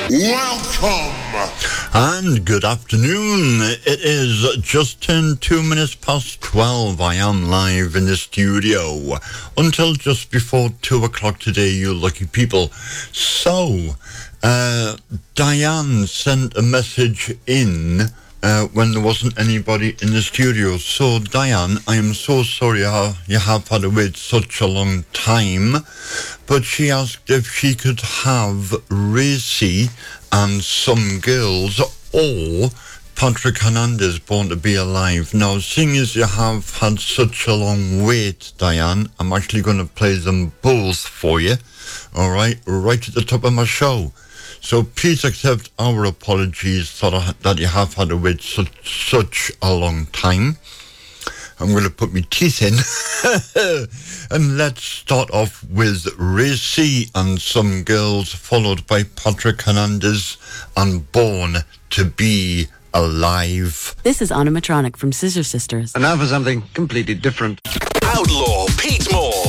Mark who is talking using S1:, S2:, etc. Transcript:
S1: Welcome!
S2: And good afternoon. It is just turned 2 minutes past 12. I am live in the studio until just before 2 o'clock today, you lucky people. So, Diane sent a message in when there wasn't anybody in the studio. So, Diane, I am so sorry you have had to wait such a long time. But she asked if she could have Racy and Some Girls or Patrick Hernandez, Born to Be Alive. Now, seeing as you have had such a long wait, Diane, I'm actually going to play them both for you, all right at the top of my show. So please accept our apologies that you have had to wait such a long time. I'm going to put my teeth in. And let's start off with Racy and Some Girls, followed by Patrick Hernandez and Born to Be Alive.
S3: This is Animatronic from Scissor Sisters.
S4: And now for something completely different.
S1: Outlaw Pete Moore.